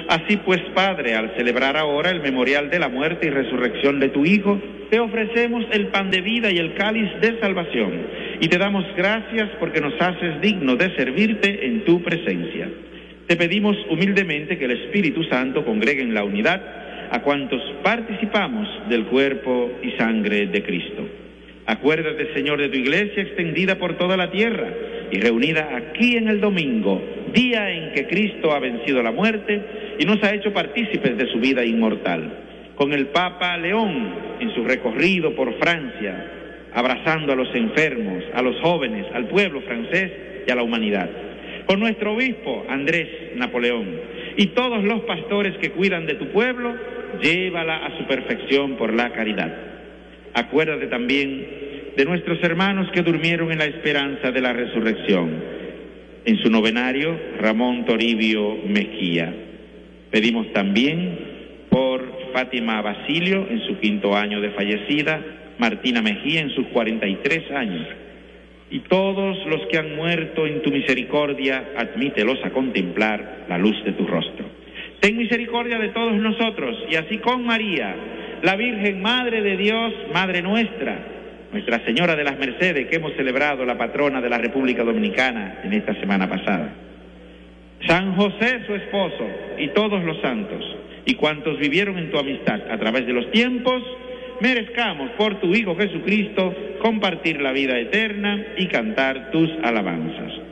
Así pues, Padre, al celebrar ahora el memorial de la muerte y resurrección de tu Hijo, te ofrecemos el pan de vida y el cáliz de salvación, y te damos gracias porque nos haces dignos de servirte en tu presencia. Te pedimos humildemente que el Espíritu Santo congregue en la unidad a cuantos participamos del cuerpo y sangre de Cristo. Acuérdate, Señor, de tu iglesia extendida por toda la tierra y reunida aquí en el domingo, día en que Cristo ha vencido la muerte y nos ha hecho partícipes de su vida inmortal. Con el Papa León en su recorrido por Francia, abrazando a los enfermos, a los jóvenes, al pueblo francés y a la humanidad. Con nuestro obispo Andrés Napoleón y todos los pastores que cuidan de tu pueblo, llévala a su perfección por la caridad. Acuérdate también de nuestros hermanos que durmieron en la esperanza de la resurrección. En su novenario, Ramón Toribio Mejía. Pedimos también por Fátima Basilio en su 5º año de fallecida, Martina Mejía en sus 43 años. Y todos los que han muerto en tu misericordia, admítelos a contemplar la luz de tu rostro. Ten misericordia de todos nosotros, y así con María, la Virgen Madre de Dios, Madre nuestra, Nuestra Señora de las Mercedes, que hemos celebrado, la patrona de la República Dominicana en esta semana pasada. San José, su esposo, y todos los santos, y cuantos vivieron en tu amistad a través de los tiempos, merezcamos por tu Hijo Jesucristo compartir la vida eterna y cantar tus alabanzas.